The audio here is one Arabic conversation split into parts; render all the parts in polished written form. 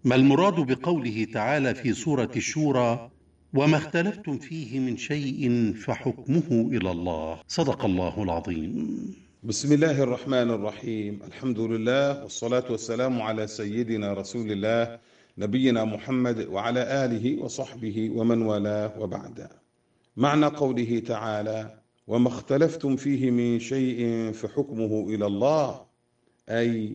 ما المراد بقوله تعالى في سورة الشورى: وما اختلفتم فيه من شيء فحكمه إلى الله؟ صدق الله العظيم. بسم الله الرحمن الرحيم. الحمد لله والصلاة والسلام على سيدنا رسول الله نبينا محمد وعلى آله وصحبه ومن والاه، وبعد. معنى قوله تعالى: وما اختلفتم فيه من شيء فحكمه إلى الله، أي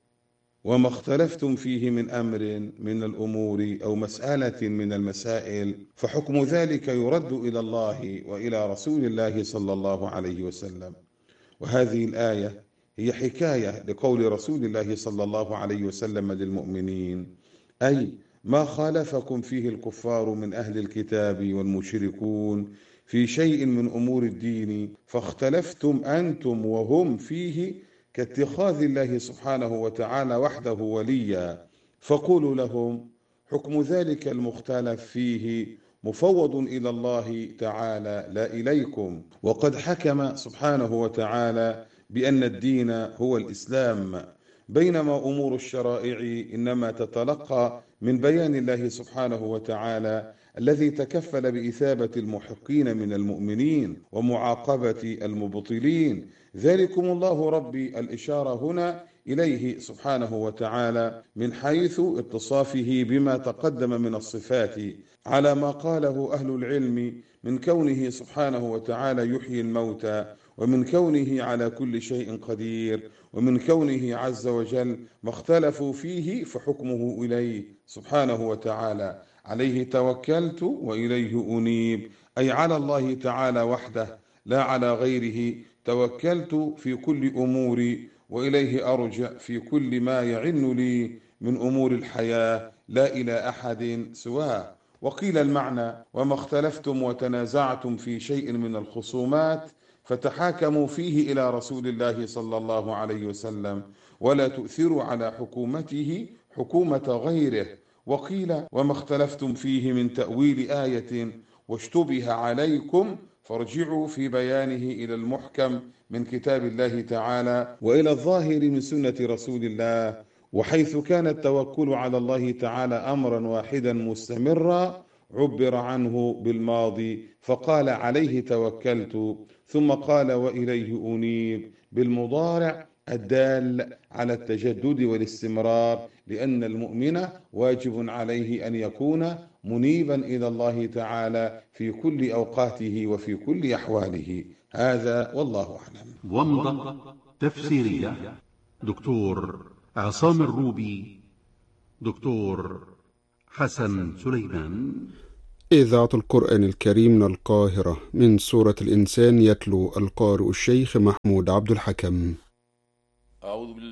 وما اختلفتم فيه من أمر من الأمور أو مسألة من المسائل فحكم ذلك يرد إلى الله وإلى رسول الله صلى الله عليه وسلم. وهذه الآية هي حكاية لقول رسول الله صلى الله عليه وسلم للمؤمنين، أي ما خالفكم فيه الكفار من أهل الكتاب والمشركون في شيء من أمور الدين فاختلفتم أنتم وهم فيه، كاتخاذ الله سبحانه وتعالى وحده وليا، فقولوا لهم: حكم ذلك المختلف فيه مفوض إلى الله تعالى لا إليكم. وقد حكم سبحانه وتعالى بأن الدين هو الإسلام، بينما أمور الشرائع إنما تتلقى من بيان الله سبحانه وتعالى الذي تكفل بإثابة المحقين من المؤمنين ومعاقبة المبطلين. ذلكم الله ربي، الإشارة هنا إليه سبحانه وتعالى من حيث اتصافه بما تقدم من الصفات، على ما قاله أهل العلم من كونه سبحانه وتعالى يحيي الموتى، ومن كونه على كل شيء قدير، ومن كونه عز وجل ما اختلفوا فيه فحكمه إليه سبحانه وتعالى. عليه توكلت وإليه أنيب، أي على الله تعالى وحده لا على غيره توكلت في كل أموري، وإليه أرجع في كل ما يعن لي من أمور الحياة، لا إلى أحد سواه. وقيل المعنى: وما اختلفتم وتنازعتم في شيء من الخصومات فتحاكموا فيه إلى رسول الله صلى الله عليه وسلم، ولا تؤثروا على حكومته حكومة غيره. وقيل: وما اختلفتم فيه من تأويل آية واشتبه عليكم فارجعوا في بيانه إلى المحكم من كتاب الله تعالى وإلى الظاهر من سنة رسول الله. وحيث كان التوكل على الله تعالى أمرا واحدا مستمرا عبر عنه بالماضي فقال: عليه توكلت، ثم قال: وإليه أنيب بالمضارع الدال على التجدد والاستمرار، لأن المؤمن واجب عليه أن يكون منيبا إلى الله تعالى في كل أوقاته وفي كل أحواله. هذا والله أعلم. ومضة تفسيرية: دكتور عصام الروبي، دكتور حسن سليمان. إذاعة القرآن الكريم من القاهرة، من سورة الإنسان، يتلو القارئ الشيخ محمود عبد الحكم. أعوذ بالله